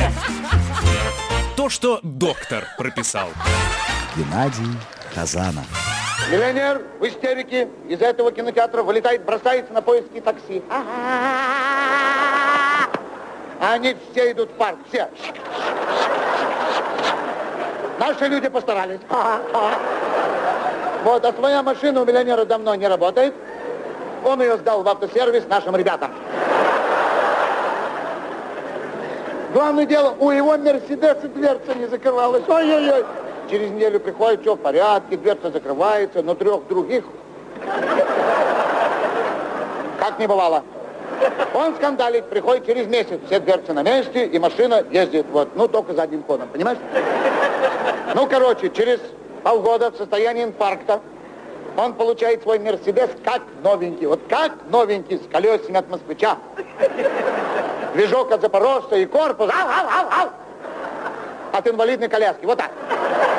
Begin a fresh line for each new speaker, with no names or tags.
То, что доктор прописал.
Геннадий Хазанов.
Миллионер в истерике из этого кинотеатра вылетает, бросается на поиски такси. А они все идут в парк, все. Наши люди постарались. Вот, а своя машина у миллионера давно не работает. Он ее сдал в автосервис нашим ребятам. Главное дело, у его Мерседеса дверца не закрывалась. Ой-ой-ой. Через неделю приходит, все в порядке, дверца закрывается, но 3 других как не бывало. Он скандалит, приходит через месяц, все дверцы на месте, и машина ездит, вот, ну, только задним ходом, понимаешь? Ну, короче, через полгода в состоянии инфаркта он получает свой Мерседес как новенький, вот как новенький, с колесами от москвича. Движок от запорожца и корпус, от инвалидной коляски, вот так.